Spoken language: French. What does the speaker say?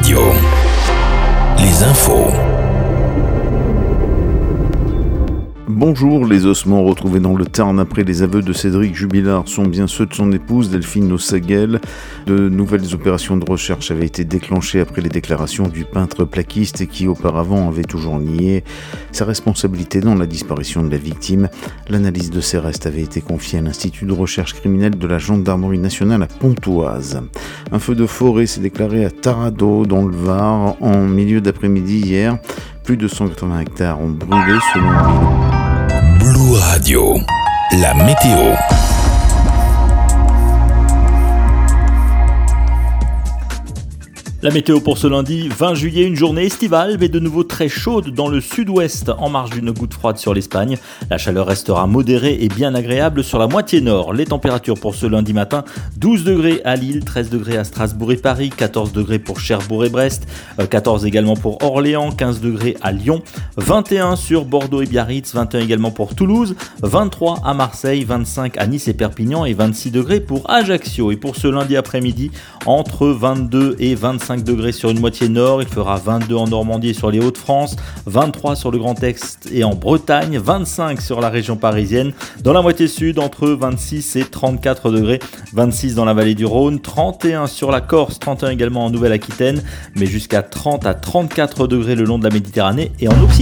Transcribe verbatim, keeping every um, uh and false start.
Radio. Les infos. Bonjour, les ossements retrouvés dans le Tarn après les aveux de Cédric Jubilard sont bien ceux de son épouse Delphine Ossaguel. De nouvelles opérations de recherche avaient été déclenchées après les déclarations du peintre plaquiste qui auparavant avait toujours nié sa responsabilité dans la disparition de la victime. L'analyse de ses restes avait été confiée à l'Institut de recherche criminelle de la Gendarmerie nationale à Pontoise. Un feu de forêt s'est déclaré à Tarado dans le Var en milieu d'après-midi hier. Plus de cent quatre-vingts hectares ont brûlé selon Blue Radio, la météo. La météo pour ce lundi vingt juillet, une journée estivale mais de nouveau très chaude dans le sud-ouest en marge d'une goutte froide sur l'Espagne. La chaleur restera modérée et bien agréable sur la moitié nord. Les températures pour ce lundi matin, douze degrés à Lille, treize degrés à Strasbourg et Paris, quatorze degrés pour Cherbourg et Brest, quatorze également pour Orléans, quinze degrés à Lyon, vingt et un sur Bordeaux et Biarritz, vingt et un également pour Toulouse, vingt-trois à Marseille, vingt-cinq à Nice et Perpignan et vingt-six degrés pour Ajaccio. Et pour ce lundi après-midi, entre vingt-deux et vingt-cinq degrés sur une moitié nord, il fera vingt-deux en Normandie et sur les Hauts-de-France, vingt-trois sur le Grand Est et en Bretagne, vingt-cinq sur la région parisienne, dans la moitié sud entre vingt-six et trente-quatre degrés, vingt-six dans la vallée du Rhône, trente et un sur la Corse, trente et un également en Nouvelle-Aquitaine, mais jusqu'à trente à trente-quatre degrés le long de la Méditerranée et en Occident.